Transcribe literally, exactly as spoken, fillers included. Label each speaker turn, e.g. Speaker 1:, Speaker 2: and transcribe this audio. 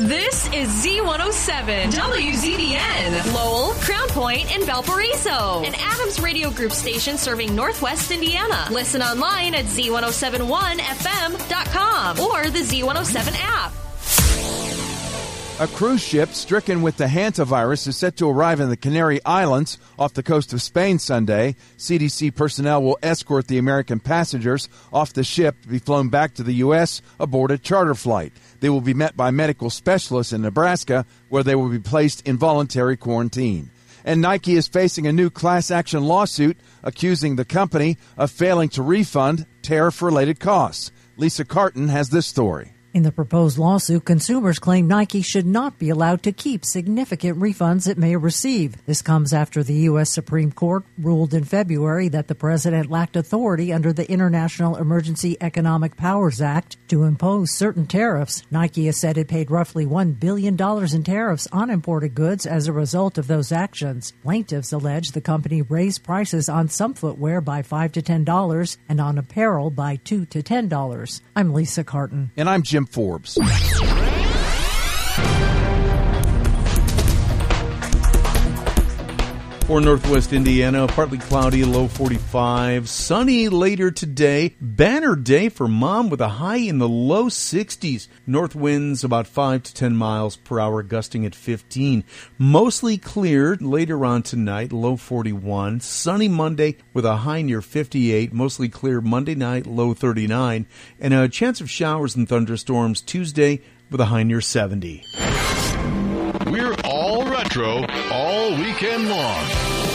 Speaker 1: This is Z one oh seven W Z D N, Lowell, Crown Point, and Valparaiso, an Adams Radio Group station serving Northwest Indiana. Listen online at Z one oh seven one F M dot com or the Z one oh seven app.
Speaker 2: A cruise ship stricken with the hantavirus is set to arrive in the Canary Islands off the coast of Spain Sunday. C D C personnel will escort the American passengers off the ship to be flown back to the U S aboard a charter flight. They will be met by medical specialists in Nebraska, where they will be placed in voluntary quarantine. And Nike is facing a new class action lawsuit accusing the company of failing to refund tariff-related costs. Lisa Carton has this story.
Speaker 3: In the proposed lawsuit, consumers claim Nike should not be allowed to keep significant refunds it may receive. This comes after the U S Supreme Court ruled in February that the president lacked authority under the International Emergency Economic Powers Act to impose certain tariffs. Nike has said it paid roughly one billion dollars in tariffs on imported goods as a result of those actions. Plaintiffs allege the company raised prices on some footwear by five to ten dollars and on apparel by two to ten dollars. I'm Lisa Carton.
Speaker 2: And I'm Jim Forbes.
Speaker 4: For Northwest Indiana, partly cloudy, low forty-five. Sunny later today. Banner day for Mom with a high in the low sixties. North winds about five to ten miles per hour, gusting at fifteen. Mostly clear later on tonight, low forty-one. Sunny Monday with a high near fifty-eight. Mostly clear Monday night, low thirty-nine. And a chance of showers and thunderstorms Tuesday with a high near seventy.
Speaker 5: We're all retro all weekend long.